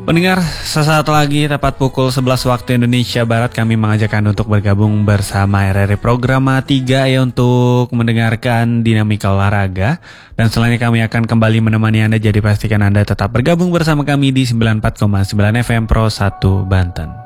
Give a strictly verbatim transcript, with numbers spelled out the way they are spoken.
Pendengar, sesaat lagi tepat pukul sebelas waktu Indonesia Barat kami mengajak Anda untuk bergabung bersama R R I Programa tiga ya untuk mendengarkan dinamika olahraga. Dan selanjutnya kami akan kembali menemani Anda, jadi pastikan Anda tetap bergabung bersama kami di sembilan puluh empat koma sembilan F M Pro satu Banten.